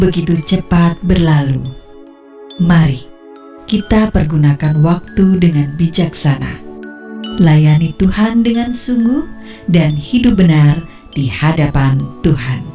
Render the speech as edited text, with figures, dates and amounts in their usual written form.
begitu cepat berlalu. Mari kita pergunakan waktu dengan bijaksana, layani Tuhan dengan sungguh, dan hidup benar di hadapan Tuhan.